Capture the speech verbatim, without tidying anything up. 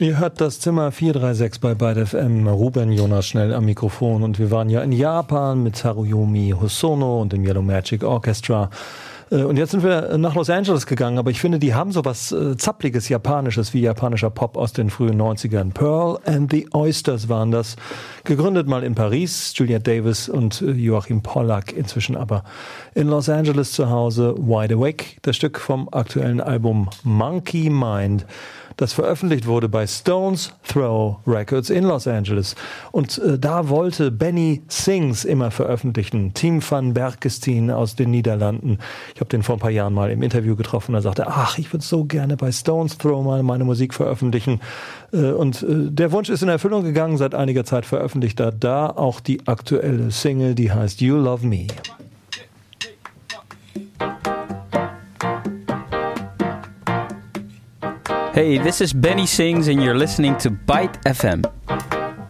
Ihr hört das Zimmer vier drei sechs bei Byte F M. Ruben Jonas schnell am Mikrofon. Und wir waren ja in Japan mit Haruyomi Hosono und dem Yellow Magic Orchestra. Und jetzt sind wir nach Los Angeles gegangen, aber ich finde, die haben so was äh, zappliges Japanisches, wie japanischer Pop aus den frühen neunzigern. Pearl and the Oysters waren das. Gegründet mal in Paris, Juliette Davis und äh, Joachim Pollack, inzwischen aber in Los Angeles zu Hause. Wide Awake, das Stück vom aktuellen Album Monkey Mind, das veröffentlicht wurde bei Stones Throw Records in Los Angeles. Und äh, da wollte Benny Sings immer veröffentlichen. Tim van Berkestein aus den Niederlanden. Ich habe den vor ein paar Jahren mal im Interview getroffen. Er sagte, ach, ich würde so gerne bei Stones Throw mal meine Musik veröffentlichen. Äh, und äh, der Wunsch ist in Erfüllung gegangen. Seit einiger Zeit veröffentlicht er da auch die aktuelle Single, die heißt You Love Me. Hey, this is Benny Sings and you're listening to Byte F M.